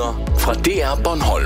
Nyheder fra DR Bornholm.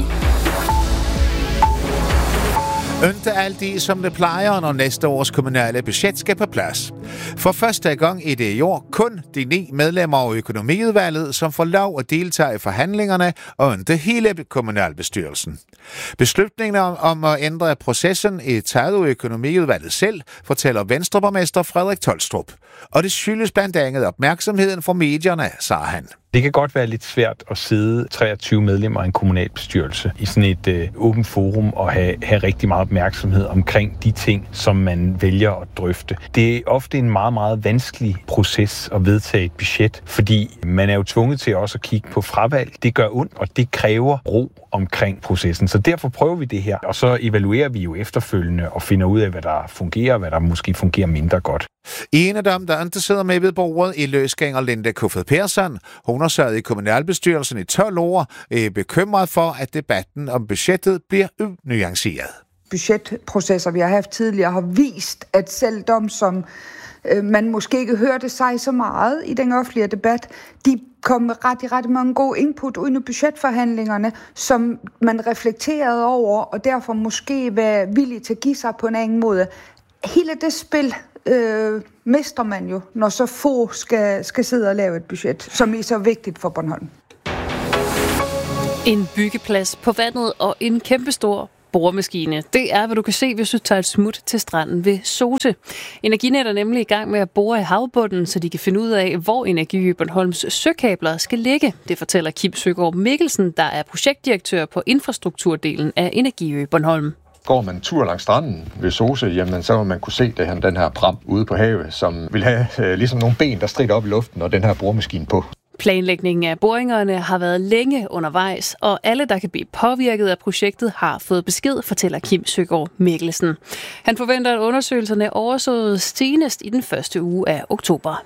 Ikke alt som det plejer, når næste års kommunale budget skal på plads. For første gang i det i år kun de 9 medlemmer af økonomiudvalget, som får lov at deltage i forhandlingerne, og ikke hele kommunalbestyrelsen. Beslutningen om at ændre processen i taget af økonomiudvalget selv, fortæller Venstreborgmester Frederik Tolstrup. Og det skyldes blandt andet opmærksomheden fra medierne, sagde han. Det kan godt være lidt svært at sidde 23 medlemmer af en kommunalbestyrelse i sådan et åbent forum og have rigtig meget opmærksomhed omkring de ting, som man vælger at drøfte. Det er ofte en meget, meget vanskelig proces at vedtage et budget, fordi man er jo tvunget til også at kigge på fravalg. Det gør ondt, og det kræver ro omkring processen. Så derfor prøver vi det her, og så evaluerer vi jo efterfølgende og finder ud af, hvad der fungerer, og hvad der måske fungerer mindre godt. En af dem, der ikke sidder med ved bordet i løsgænger Linda Kuffet Persson, hun har sad i kommunalbestyrelsen i 12 år, er bekymret for, at debatten om budgettet bliver nuanceret. Budgetprocesser, vi har haft tidligere, har vist, at selv dem, som man måske ikke hørte sig så meget i den offentlige debat, de kom med ret mange gode input under budgetforhandlingerne, som man reflekterede over, og derfor måske var villig til at give sig på en anden måde. Hele det spil mister man jo, når så få skal sidde og lave et budget, som er så vigtigt for Bornholm. En byggeplads på vandet og en kæmpestor boremaskine. Det er, hvad du kan se, hvis du tager et smut til stranden ved Sote. Energinet er nemlig i gang med at bore i havbunden, så de kan finde ud af, hvor Energiø Bornholms søkabler skal ligge. Det fortæller Kim Søgaard Mikkelsen, der er projektdirektør på infrastrukturdelen af Energiø Bornholm. Går man tur langs stranden ved Sose, jamen så vil man kunne se den her pram ude på havet, som vil have ligesom nogle ben, der strider op i luften, og den her boremaskine på. Planlægningen af boringerne har været længe undervejs, og alle, der kan blive påvirket af projektet, har fået besked, fortæller Kim Søgaard Mikkelsen. Han forventer, at undersøgelserne oversås senest i den første uge af oktober.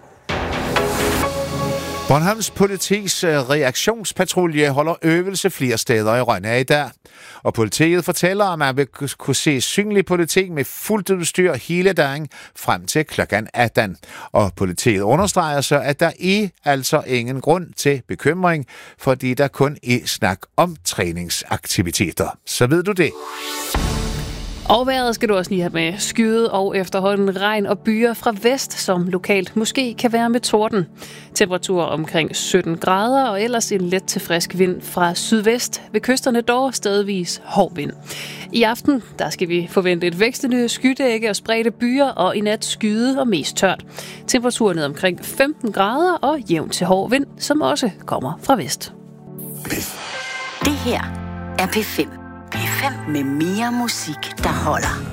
Bornholms politis reaktionspatrulje holder øvelse flere steder i Rønne i dag. Og politiet fortæller, at man vil kunne se synlig politi med fuldt udstyr hele dagen frem til kl. 18. Og politiet understreger så, at der er altså ingen grund til bekymring, fordi der kun er snak om træningsaktiviteter. Så ved du det. Og vejret skal du også lige have med. Skyet og efterhånden regn og byer fra vest, som lokalt måske kan være med torden. Temperaturer omkring 17 grader og ellers en let til frisk vind fra sydvest. Ved kysterne dog stedvis hård vind. I aften der skal vi forvente et vækstende skydække og spredte byer og i nat skyde og mest tørt. Temperaturer ned omkring 15 grader og jævn til hård vind, som også kommer fra vest. Det her er P5. P5 med mere musik, der holder.